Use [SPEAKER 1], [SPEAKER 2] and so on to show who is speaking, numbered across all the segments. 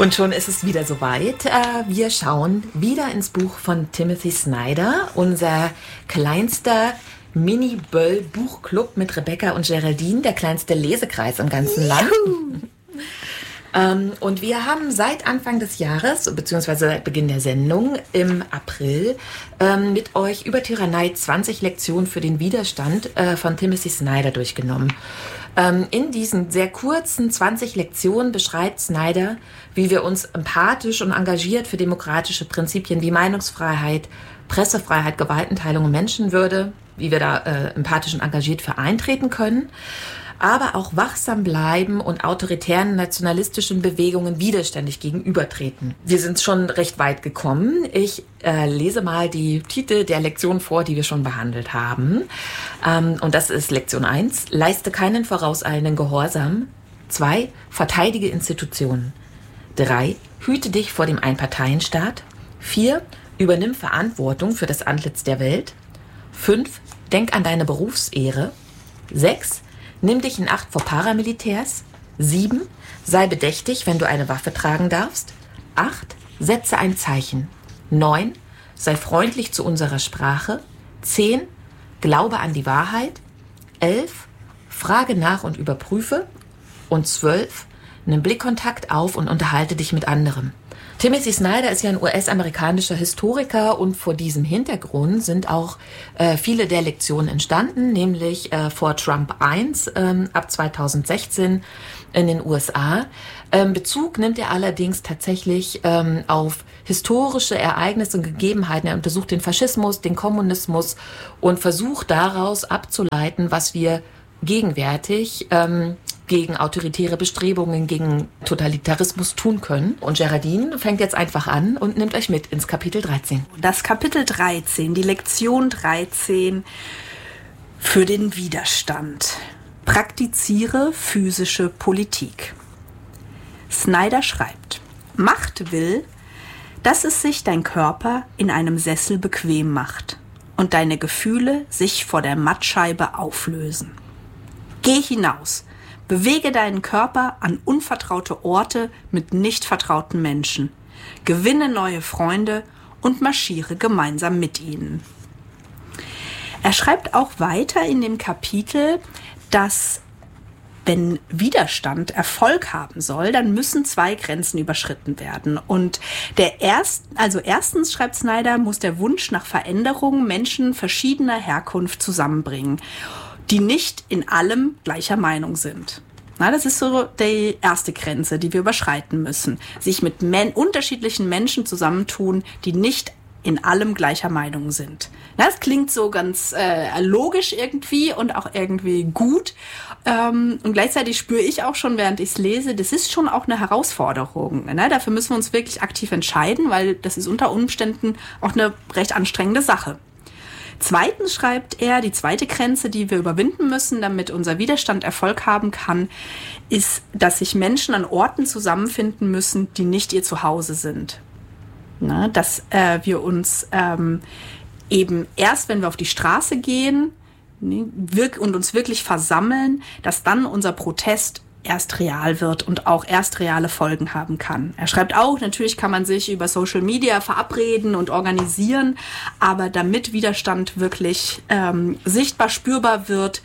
[SPEAKER 1] Und schon ist es wieder soweit. Wir schauen wieder ins Buch von Timothy Snyder, unser kleinster Mini-Böll-Buchclub mit Rebecca und Geraldine, der kleinste Lesekreis im ganzen Land. Und wir haben seit Anfang des Jahres, beziehungsweise seit Beginn der Sendung im April, mit euch über Tyrannei 20 Lektionen für den Widerstand von Timothy Snyder durchgenommen. In diesen sehr kurzen 20 Lektionen beschreibt Snyder, wie wir uns empathisch und engagiert für demokratische Prinzipien wie Meinungsfreiheit, Pressefreiheit, Gewaltenteilung und Menschenwürde, wie wir da empathisch und engagiert für eintreten können, aber auch wachsam bleiben und autoritären nationalistischen Bewegungen widerständig gegenübertreten. Wir sind schon recht weit gekommen. Ich lese mal die Titel der Lektion vor, die wir schon behandelt haben. Und das ist Lektion 1. Leiste keinen vorauseilenden Gehorsam. 2. Verteidige Institutionen. 3. Hüte dich vor dem Einparteienstaat. 4. Übernimm Verantwortung für das Antlitz der Welt. 5. Denk an deine Berufsehre. 6. Nimm dich in Acht vor Paramilitärs. 7. Sei bedächtig, wenn du eine Waffe tragen darfst. 8. Setze ein Zeichen. 9. Sei freundlich zu unserer Sprache. 10. Glaube an die Wahrheit. 11. Frage nach und überprüfe. Und 12. Nimm Blickkontakt auf und unterhalte dich mit anderen. Timothy Snyder ist ja ein US-amerikanischer Historiker und vor diesem Hintergrund sind auch viele der Lektionen entstanden, nämlich vor Trump 1 ab 2016 in den USA. Bezug nimmt er allerdings tatsächlich auf historische Ereignisse und Gegebenheiten. Er untersucht den Faschismus, den Kommunismus und versucht daraus abzuleiten, was wir gegenwärtig gegen autoritäre Bestrebungen, gegen Totalitarismus tun können. Und Geraldine fängt jetzt einfach an und nimmt euch mit ins Kapitel 13.
[SPEAKER 2] Das Kapitel 13, die Lektion 13 für den Widerstand. Praktiziere physische Politik. Snyder schreibt, Macht will, dass es sich dein Körper in einem Sessel bequem macht und deine Gefühle sich vor der Mattscheibe auflösen. Geh hinaus. Bewege deinen Körper an unvertraute Orte mit nicht vertrauten Menschen. Gewinne neue Freunde und marschiere gemeinsam mit ihnen. Er schreibt auch weiter in dem Kapitel, dass wenn Widerstand Erfolg haben soll, dann müssen 2 Grenzen überschritten werden. Und erstens, schreibt Snyder, muss der Wunsch nach Veränderung Menschen verschiedener Herkunft zusammenbringen, die nicht in allem gleicher Meinung sind. Na, das ist so die erste Grenze, die wir überschreiten müssen. Sich mit unterschiedlichen Menschen zusammentun, die nicht in allem gleicher Meinung sind. Na, das klingt so ganz logisch irgendwie und auch irgendwie gut. Und gleichzeitig spüre ich auch schon, während ich es lese, das ist schon auch eine Herausforderung. Ne? Dafür müssen wir uns wirklich aktiv entscheiden, weil das ist unter Umständen auch eine recht anstrengende Sache. Zweitens schreibt er, die zweite Grenze, die wir überwinden müssen, damit unser Widerstand Erfolg haben kann, ist, dass sich Menschen an Orten zusammenfinden müssen, die nicht ihr Zuhause sind. Na, dass wir uns eben erst, wenn wir auf die Straße gehen und uns wirklich versammeln, dass dann unser Protest erst real wird und auch erst reale Folgen haben kann. Er schreibt auch, natürlich kann man sich über Social Media verabreden und organisieren, aber damit Widerstand wirklich sichtbar, spürbar wird,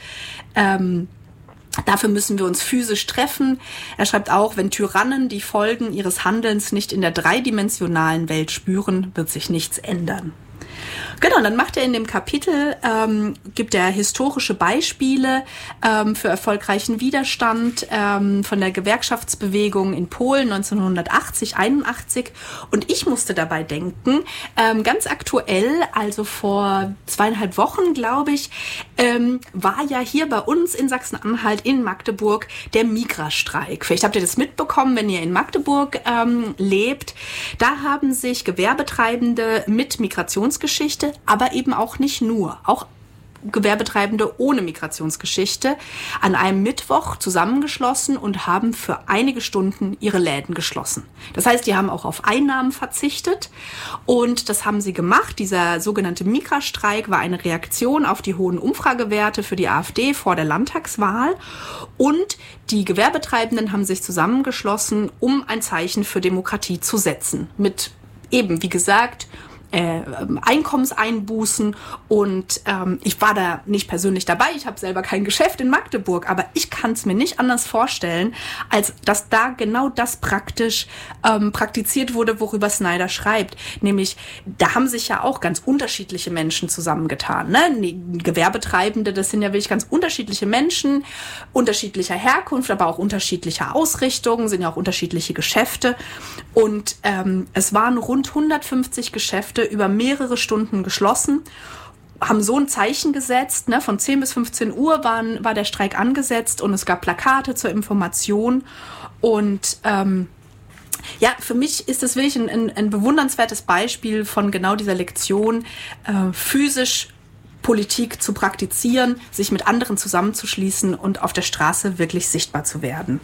[SPEAKER 2] dafür müssen wir uns physisch treffen. Er schreibt auch, wenn Tyrannen die Folgen ihres Handelns nicht in der dreidimensionalen Welt spüren, wird sich nichts ändern. Genau, dann macht er in dem Kapitel, gibt er historische Beispiele für erfolgreichen Widerstand von der Gewerkschaftsbewegung in Polen 1980, 81. Und ich musste dabei denken, ganz aktuell, also vor 2,5 Wochen, glaube ich, war ja hier bei uns in Sachsen-Anhalt in Magdeburg der Migra-Streik. Vielleicht habt ihr das mitbekommen, wenn ihr in Magdeburg lebt. Da haben sich Gewerbetreibende mit Migrationsgeschichte, aber eben auch nicht nur, auch Gewerbetreibende ohne Migrationsgeschichte an einem Mittwoch zusammengeschlossen und haben für einige Stunden ihre Läden geschlossen. Das heißt, die haben auch auf Einnahmen verzichtet und das haben sie gemacht. Dieser sogenannte Migrastreik war eine Reaktion auf die hohen Umfragewerte für die AfD vor der Landtagswahl und die Gewerbetreibenden haben sich zusammengeschlossen, um ein Zeichen für Demokratie zu setzen. Mit eben, wie gesagt, Einkommenseinbußen und ich war da nicht persönlich dabei, ich habe selber kein Geschäft in Magdeburg, aber ich kann es mir nicht anders vorstellen, als dass da genau das praktisch praktiziert wurde, worüber Snyder schreibt. Nämlich, da haben sich ja auch ganz unterschiedliche Menschen zusammengetan. Ne? Gewerbetreibende, das sind ja wirklich ganz unterschiedliche Menschen, unterschiedlicher Herkunft, aber auch unterschiedlicher Ausrichtung, sind ja auch unterschiedliche Geschäfte und es waren rund 150 Geschäfte über mehrere Stunden geschlossen, haben so ein Zeichen gesetzt, ne, von 10 bis 15 Uhr war der Streik angesetzt und es gab Plakate zur Information und ja, für mich ist das wirklich ein bewundernswertes Beispiel von genau dieser Lektion, physisch Politik zu praktizieren, sich mit anderen zusammenzuschließen und auf der Straße wirklich sichtbar zu werden.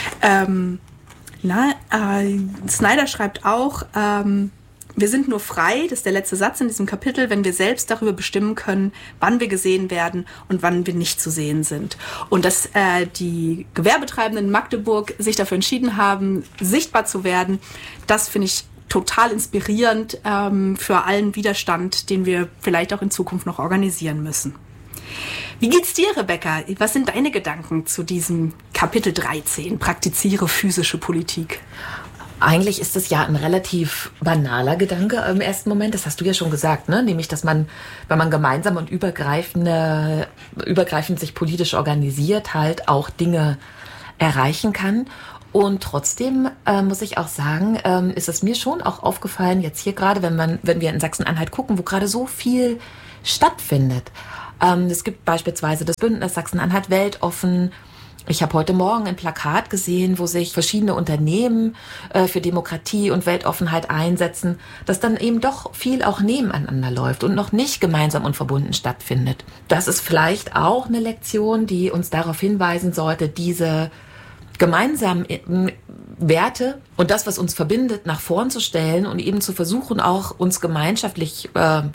[SPEAKER 2] Snyder schreibt auch, wir sind nur frei, das ist der letzte Satz in diesem Kapitel, wenn wir selbst darüber bestimmen können, wann wir gesehen werden und wann wir nicht zu sehen sind. Und dass die Gewerbetreibenden in Magdeburg sich dafür entschieden haben, sichtbar zu werden, das finde ich total inspirierend für allen Widerstand, den wir vielleicht auch in Zukunft noch organisieren müssen. Wie geht's dir, Rebecca? Was sind deine Gedanken zu diesem Kapitel 13, Praktiziere physische Politik?
[SPEAKER 1] Eigentlich ist es ja ein relativ banaler Gedanke im ersten Moment. Das hast du ja schon gesagt, ne? Nämlich, dass man, wenn man gemeinsam und übergreifend sich politisch organisiert, halt auch Dinge erreichen kann. Und trotzdem muss ich auch sagen, ist es mir schon auch aufgefallen, jetzt hier gerade, wenn wir in Sachsen-Anhalt gucken, wo gerade so viel stattfindet. Es gibt beispielsweise das Bündnis Sachsen-Anhalt weltoffen. Ich habe heute Morgen ein Plakat gesehen, wo sich verschiedene Unternehmen für Demokratie und Weltoffenheit einsetzen, dass dann eben doch viel auch nebeneinander läuft und noch nicht gemeinsam und verbunden stattfindet. Das ist vielleicht auch eine Lektion, die uns darauf hinweisen sollte, diese gemeinsamen Werte und das, was uns verbindet, nach vorn zu stellen und eben zu versuchen, auch uns gemeinschaftlich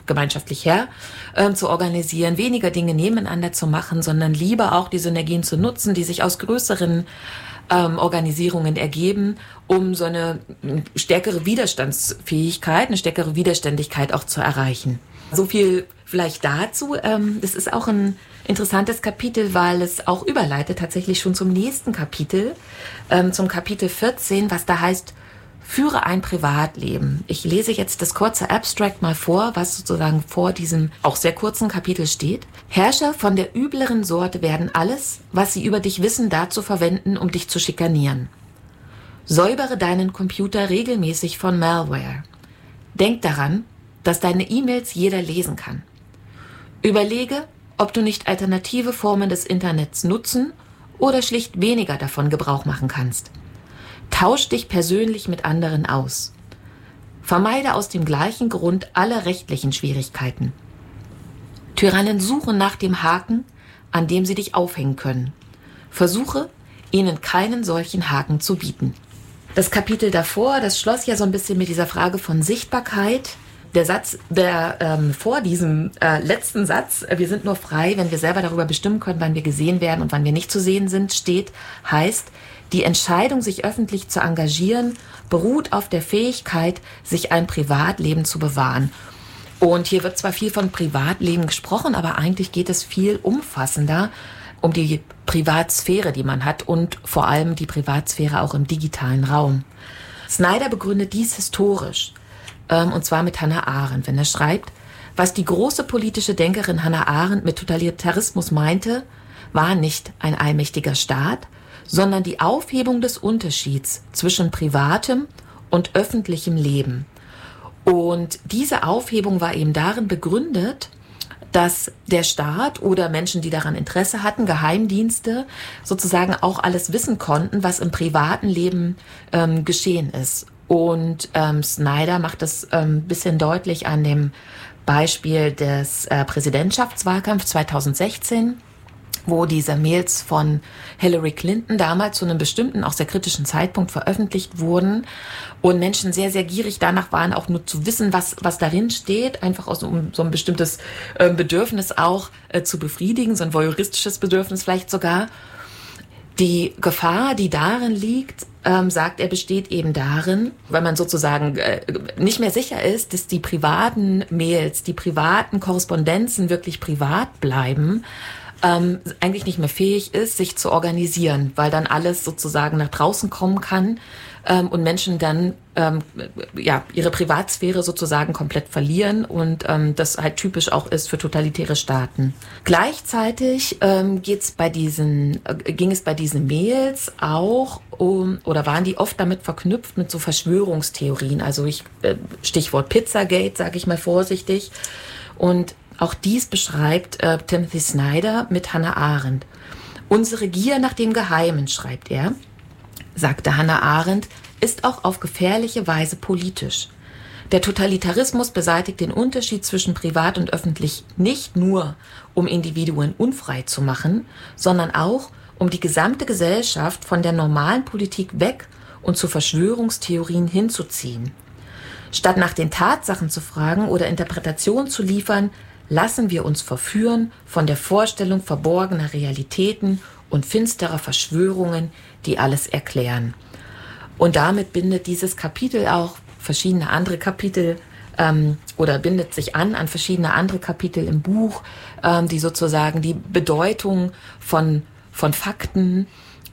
[SPEAKER 1] zu organisieren, weniger Dinge nebeneinander zu machen, sondern lieber auch die Synergien zu nutzen, die sich aus größeren Organisierungen ergeben, um so eine stärkere Widerstandsfähigkeit, eine stärkere Widerständigkeit auch zu erreichen. So viel vielleicht dazu. Das ist auch ein interessantes Kapitel, weil es auch überleitet tatsächlich schon zum nächsten Kapitel, zum Kapitel 14, was da heißt, führe ein Privatleben. Ich lese jetzt das kurze Abstract mal vor, was sozusagen vor diesem auch sehr kurzen Kapitel steht. Herrscher von der übleren Sorte werden alles, was sie über dich wissen, dazu verwenden, um dich zu schikanieren. Säubere deinen Computer regelmäßig von Malware. Denk daran, dass deine E-Mails jeder lesen kann. Überlege, ob du nicht alternative Formen des Internets nutzen oder schlicht weniger davon Gebrauch machen kannst. Tausch dich persönlich mit anderen aus. Vermeide aus dem gleichen Grund alle rechtlichen Schwierigkeiten. Tyrannen suchen nach dem Haken, an dem sie dich aufhängen können. Versuche, ihnen keinen solchen Haken zu bieten. Das Kapitel davor, das schloss ja so ein bisschen mit dieser Frage von Sichtbarkeit. Der Satz, der vor diesem letzten Satz, wir sind nur frei, wenn wir selber darüber bestimmen können, wann wir gesehen werden und wann wir nicht zu sehen sind, steht, heißt, die Entscheidung, sich öffentlich zu engagieren, beruht auf der Fähigkeit, sich ein Privatleben zu bewahren. Und hier wird zwar viel von Privatleben gesprochen, aber eigentlich geht es viel umfassender um die Privatsphäre, die man hat und vor allem die Privatsphäre auch im digitalen Raum. Snyder begründet dies historisch. Und zwar mit Hannah Arendt, wenn er schreibt, was die große politische Denkerin Hannah Arendt mit Totalitarismus meinte, war nicht ein allmächtiger Staat, sondern die Aufhebung des Unterschieds zwischen privatem und öffentlichem Leben. Und diese Aufhebung war eben darin begründet, dass der Staat oder Menschen, die daran Interesse hatten, Geheimdienste, sozusagen auch alles wissen konnten, was im privaten Leben geschehen ist. Und Snyder macht das ein bisschen deutlich an dem Beispiel des Präsidentschaftswahlkampfs 2016, wo diese Mails von Hillary Clinton damals zu einem bestimmten, auch sehr kritischen Zeitpunkt veröffentlicht wurden und Menschen sehr, sehr gierig danach waren, auch nur zu wissen, was darin steht, einfach aus um so ein bestimmtes Bedürfnis auch zu befriedigen, so ein voyeuristisches Bedürfnis vielleicht sogar. Die Gefahr, die darin liegt, sagt er, besteht eben darin, weil man sozusagen nicht mehr sicher ist, dass die privaten Mails, die privaten Korrespondenzen wirklich privat bleiben, eigentlich nicht mehr fähig ist, sich zu organisieren, weil dann alles sozusagen nach draußen kommen kann und Menschen dann ihre Privatsphäre sozusagen komplett verlieren und das halt typisch auch ist für totalitäre Staaten. Gleichzeitig ging es bei diesen Mails auch oder waren die oft damit verknüpft mit so Verschwörungstheorien, also Stichwort Pizzagate, sage ich mal vorsichtig, und auch dies beschreibt Timothy Snyder mit Hannah Arendt. Unsere Gier nach dem Geheimen, schreibt er, sagte Hannah Arendt, ist auch auf gefährliche Weise politisch. Der Totalitarismus beseitigt den Unterschied zwischen privat und öffentlich nicht nur, um Individuen unfrei zu machen, sondern auch, um die gesamte Gesellschaft von der normalen Politik weg und zu Verschwörungstheorien hinzuziehen. Statt nach den Tatsachen zu fragen oder Interpretationen zu liefern, lassen wir uns verführen von der Vorstellung verborgener Realitäten und finsterer Verschwörungen, die alles erklären. Und damit bindet dieses Kapitel auch verschiedene andere Kapitel oder bindet sich an verschiedene andere Kapitel im Buch, die sozusagen die Bedeutung von Fakten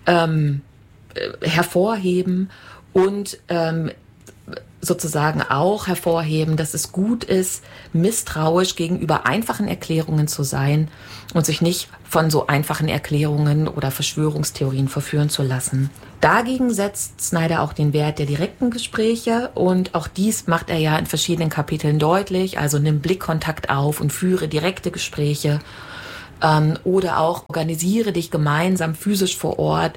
[SPEAKER 1] hervorheben und sozusagen auch hervorheben, dass es gut ist, misstrauisch gegenüber einfachen Erklärungen zu sein und sich nicht von so einfachen Erklärungen oder Verschwörungstheorien verführen zu lassen. Dagegen setzt Snyder auch den Wert der direkten Gespräche und auch dies macht er ja in verschiedenen Kapiteln deutlich, also nimm Blickkontakt auf und führe direkte Gespräche oder auch organisiere dich gemeinsam physisch vor Ort,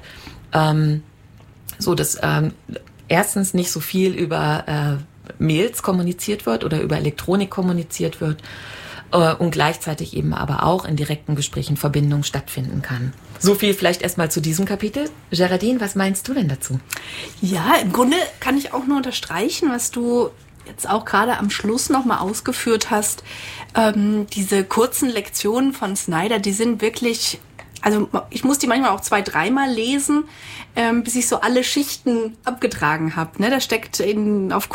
[SPEAKER 1] so dass erstens nicht so viel über Mails kommuniziert wird oder über Elektronik kommuniziert wird und gleichzeitig eben aber auch in direkten Gesprächen Verbindung stattfinden kann. So viel vielleicht erstmal zu diesem Kapitel. Geraldine, was meinst du denn dazu?
[SPEAKER 2] Ja, im Grunde kann ich auch nur unterstreichen, was du jetzt auch gerade am Schluss nochmal ausgeführt hast. Diese kurzen Lektionen von Snyder, die sind wirklich... Also ich muss die manchmal auch 2-3 Mal lesen, bis ich so alle Schichten abgetragen habe. Ne? Da steckt auf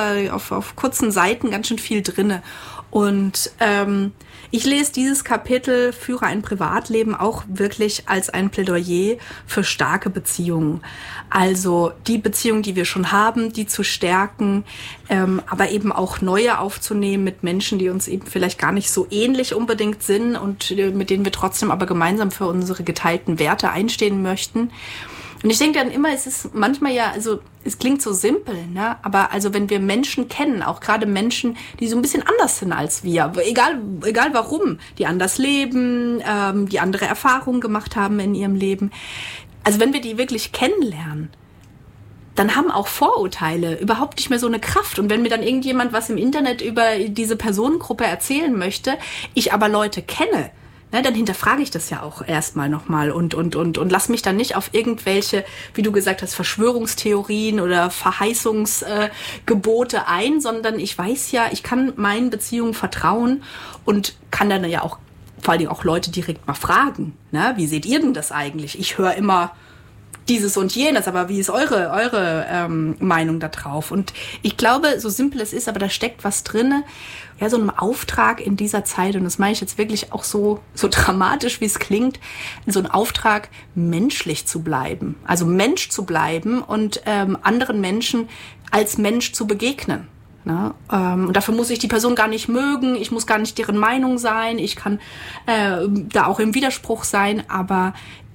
[SPEAKER 2] kurzen Seiten ganz schön viel drinne. Und ich lese dieses Kapitel Führe ein Privatleben auch wirklich als ein Plädoyer für starke Beziehungen. Also die Beziehungen, die wir schon haben, die zu stärken, aber eben auch neue aufzunehmen mit Menschen, die uns eben vielleicht gar nicht so ähnlich unbedingt sind und mit denen wir trotzdem aber gemeinsam für unsere geteilten Werte einstehen möchten. Und ich denke dann immer, es ist manchmal ja, also es klingt so simpel, ne? Aber also wenn wir Menschen kennen, auch gerade Menschen, die so ein bisschen anders sind als wir, egal warum, die anders leben, die andere Erfahrungen gemacht haben in ihrem Leben. Also wenn wir die wirklich kennenlernen, dann haben auch Vorurteile überhaupt nicht mehr so eine Kraft. Und wenn mir dann irgendjemand was im Internet über diese Personengruppe erzählen möchte, ich aber Leute kenne, ne, dann hinterfrage ich das ja auch erstmal nochmal und lass mich dann nicht auf irgendwelche, wie du gesagt hast, Verschwörungstheorien oder Verheißungsgebote ein, sondern ich weiß ja, ich kann meinen Beziehungen vertrauen und kann dann ja auch vor allen Dingen auch Leute direkt mal fragen, ne, wie seht ihr denn das eigentlich? Ich höre immer dieses und jenes, aber wie ist eure Meinung da drauf? Und ich glaube, so simpel es ist, aber da steckt was drinne, ja, so einem Auftrag in dieser Zeit, und das meine ich jetzt wirklich auch so dramatisch, wie es klingt, so ein Auftrag, menschlich zu bleiben, also Mensch zu bleiben und anderen Menschen als Mensch zu begegnen. Ne? Und dafür muss ich die Person gar nicht mögen, ich muss gar nicht deren Meinung sein, ich kann da auch im Widerspruch sein, aber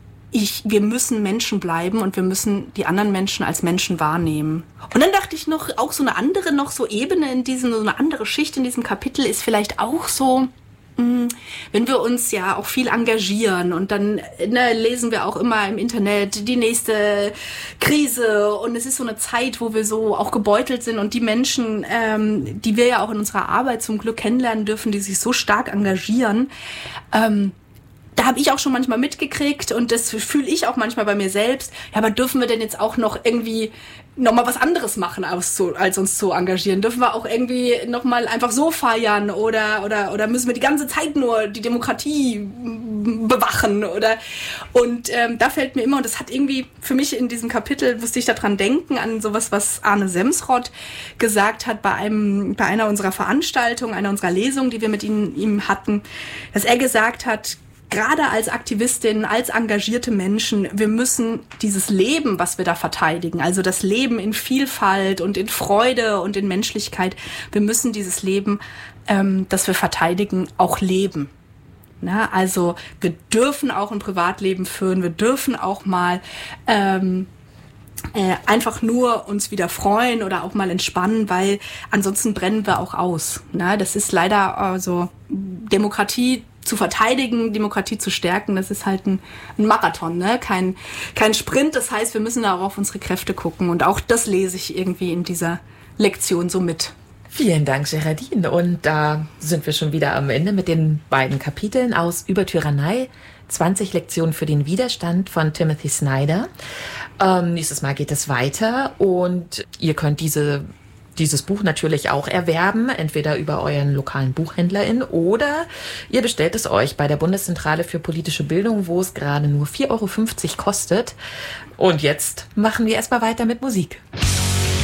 [SPEAKER 2] wir müssen Menschen bleiben und wir müssen die anderen Menschen als Menschen wahrnehmen. Und dann dachte ich noch, auch so eine andere Ebene so eine andere Schicht in diesem Kapitel ist vielleicht auch so, Wenn wir uns ja auch viel engagieren und dann lesen wir auch immer im Internet die nächste Krise und es ist so eine Zeit, wo wir so auch gebeutelt sind und die Menschen, die wir ja auch in unserer Arbeit zum Glück kennenlernen dürfen, die sich so stark engagieren, da habe ich auch schon manchmal mitgekriegt und das fühle ich auch manchmal bei mir selbst. Ja, aber dürfen wir denn jetzt auch noch irgendwie nochmal was anderes machen, als uns zu engagieren? Dürfen wir auch irgendwie nochmal einfach so feiern oder müssen wir die ganze Zeit nur die Demokratie bewachen? Und da fällt mir immer, und das hat irgendwie für mich in diesem Kapitel, musste ich daran denken, an sowas, was Arne Semsrott gesagt hat bei einer unserer Veranstaltungen, einer unserer Lesungen, die wir mit ihm hatten, dass er gesagt hat, gerade als Aktivistin, als engagierte Menschen, wir müssen dieses Leben, was wir da verteidigen, also das Leben in Vielfalt und in Freude und in Menschlichkeit, wir müssen dieses Leben, das wir verteidigen, auch leben. Na, also wir dürfen auch ein Privatleben führen, wir dürfen auch mal einfach nur uns wieder freuen oder auch mal entspannen, weil ansonsten brennen wir auch aus. Na, das ist leider so, Demokratie zu verteidigen, Demokratie zu stärken, das ist halt ein Marathon, ne? Kein Sprint. Das heißt, wir müssen da auch auf unsere Kräfte gucken. Und auch das lese ich irgendwie in dieser Lektion so mit.
[SPEAKER 1] Vielen Dank, Geraldine. Und da sind wir schon wieder am Ende mit den beiden Kapiteln aus Über Tyrannei, 20 Lektionen für den Widerstand von Timothy Snyder. Nächstes Mal geht es weiter und ihr könnt dieses Buch natürlich auch erwerben, entweder über euren lokalen BuchhändlerIn oder ihr bestellt es euch bei der Bundeszentrale für politische Bildung, wo es gerade nur 4,50 € kostet. Und jetzt machen wir erstmal weiter mit Musik.